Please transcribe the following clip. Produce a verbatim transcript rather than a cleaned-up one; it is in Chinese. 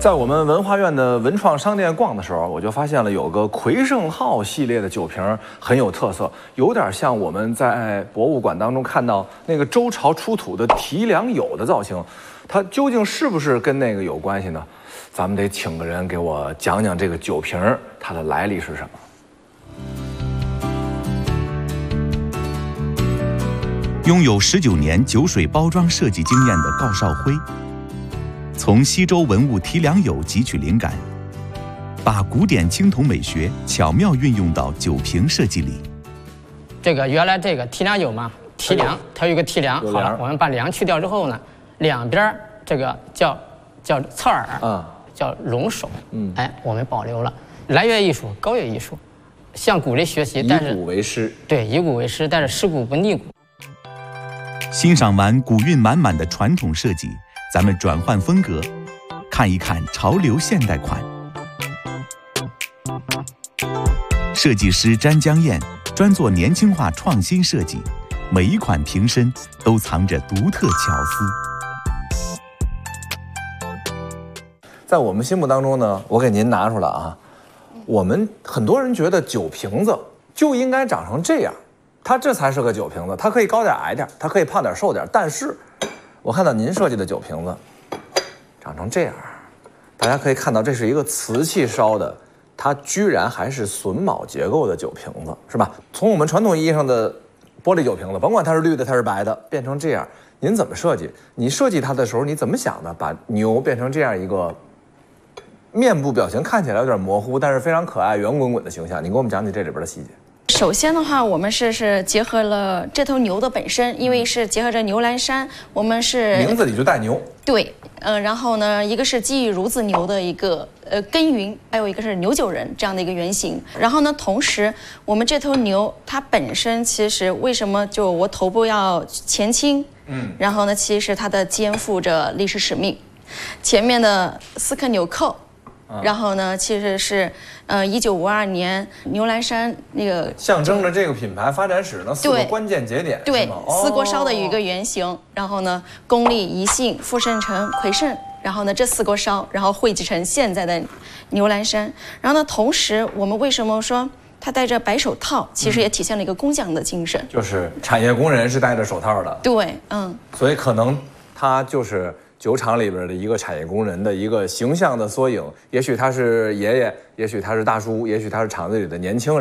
在我们文化院的文创商店逛的时候，我就发现了有个魁盛号系列的酒瓶很有特色，有点像我们在博物馆当中看到那个周朝出土的提梁牖的造型。它究竟是不是跟那个有关系呢？咱们得请个人给我讲讲这个酒瓶它的来历是什么。 拥有十九年酒水包装设计经验的高少辉，从西周文物提梁牖汲取灵感，把古典青铜美学巧妙运用到酒瓶设计里。 这个原来这个提梁牖嘛，提梁它有一个提梁，好了，我们把梁去掉之后呢，两边这个叫叫侧耳，嗯，叫龙首，嗯，哎，我们保留了来乐艺术、高乐艺术，向古人学习，但是以古为师， 对，以古为师，但是师古不逆古。 欣赏完古韵满满的传统设计，咱们转换风格，看一看潮流现代款。设计师詹江燕专做年轻化创新设计，每一款瓶身都藏着独特巧思。 在我们心目当中呢，我给您拿出来啊，我们很多人觉得酒瓶子就应该长成这样。它这才是个酒瓶子，它可以高点矮点，它可以胖点瘦点，但是我看到您设计的酒瓶子长成这样，大家可以看到这是一个瓷器烧的，它居然还是榫卯结构的酒瓶子，是吧？从我们传统意义上的玻璃酒瓶子，甭管它是绿的它是白的，变成这样，您怎么设计？你设计它的时候你怎么想的？把牛变成这样一个面部表情看起来有点模糊，但是非常可爱圆滚滚的形象，你给我们讲讲这里边的细节。 首先的话，我们是是结合了这头牛的本身，因为是结合着牛栏山，我们是名字里就带牛。对， 呃，然后呢，一个是基于孺子牛的一个呃耕耘，还有一个是牛酒人这样的一个原型。然后呢，同时我们这头牛它本身其实为什么就我头部要前倾？嗯，然后呢，其实它的肩负着历史使命，前面的四颗纽扣。然后呢，其实是，呃，一九五二年牛栏山那个象征着这个品牌发展史呢四个关键节点， 对，四锅烧的有一个原型。哦、然后呢，公历、宜兴、富盛城、魁盛，然后呢这四锅烧，然后汇集成现在的牛栏山。然后呢，同时我们为什么说他戴着白手套，其实也体现了一个工匠的精神，嗯、 就是产业工人是戴着手套的。 对，嗯， 所以可能他就是。酒厂里边的一个产业工人的一个形象的缩影，也许他是爷爷，也许他是大叔，也许他是厂子里的年轻人。